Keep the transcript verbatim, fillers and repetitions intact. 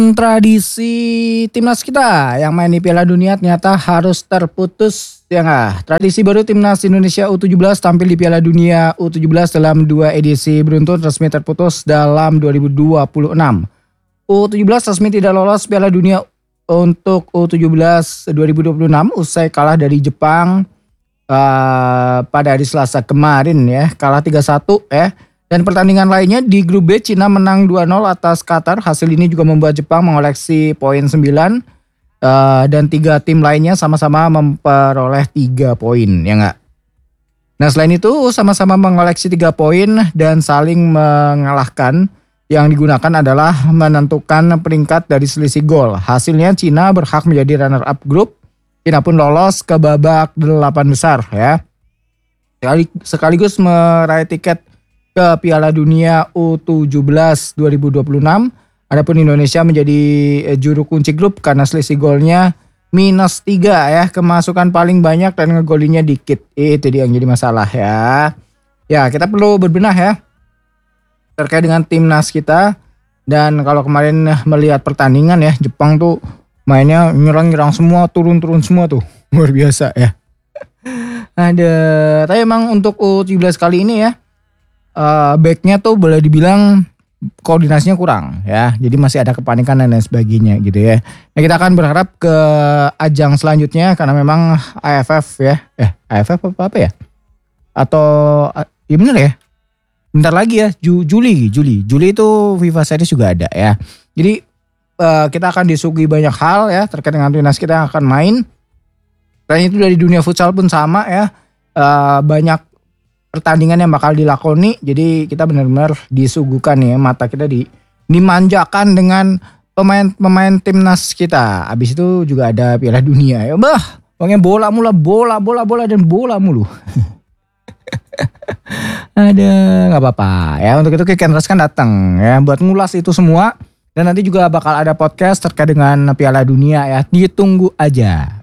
Tradisi timnas kita yang main di Piala Dunia ternyata harus terputus, ya nggak? Tradisi baru timnas Indonesia U tujuh belas tampil di Piala Dunia U tujuh belas dalam dua edisi beruntun resmi terputus dalam dua ribu dua puluh enam. U tujuh belas resmi tidak lolos Piala Dunia untuk U tujuh belas dua ribu dua puluh enam usai kalah dari Jepang uh, pada hari Selasa kemarin ya, kalah tiga satu ya. Dan pertandingan lainnya di grup B, Cina menang dua nol atas Qatar. Hasil ini juga membuat Jepang mengoleksi poin sembilan. Uh, dan tiga tim lainnya sama-sama memperoleh tiga poin, ya nggak? Nah selain itu sama-sama mengoleksi tiga poin dan saling mengalahkan. Yang digunakan adalah menentukan peringkat dari selisih gol. Hasilnya Cina berhak menjadi runner up grup. Cina pun lolos ke babak delapan besar ya. Sekaligus meraih tiket ke Piala Dunia U tujuh belas dua ribu dua puluh enam. Adapun Indonesia menjadi juru kunci grup karena selisih golnya minus tiga ya. Kemasukan paling banyak dan ngegolinya dikit. Itu dia yang jadi masalah ya. Ya kita perlu berbenah ya terkait dengan timnas kita. Dan kalau kemarin melihat pertandingan ya, Jepang tuh mainnya nyerang-nyerang semua, turun-turun semua tuh. Luar biasa ya. Ada, tapi emang untuk U tujuh belas kali ini ya, Uh, backnya tuh boleh dibilang koordinasinya kurang ya, jadi masih ada kepanikan dan lain sebagainya gitu ya. Nah kita akan berharap ke ajang selanjutnya karena memang A F F ya, eh A F F apa apa ya? Atau ya bener ya, bentar lagi ya, Ju, Juli, Juli, Juli itu FIFA Series juga ada ya. Jadi uh, kita akan disuguhi banyak hal ya terkait dengan timnas kita yang akan main. Dan itu dari dunia futsal pun sama ya, uh, banyak pertandingan yang bakal dilakoni, jadi kita benar-benar disuguhkan ya, mata kita di dimanjakan dengan pemain-pemain timnas kita. Abis itu juga ada Piala Dunia ya, bah, pokoknya bola mula, bola, bola, bola dan bola mulu. Ada, nggak apa-apa ya. Untuk itu Kick and Rush kan datang ya buat ngulas itu semua, dan nanti juga bakal ada podcast terkait dengan Piala Dunia ya, ditunggu aja.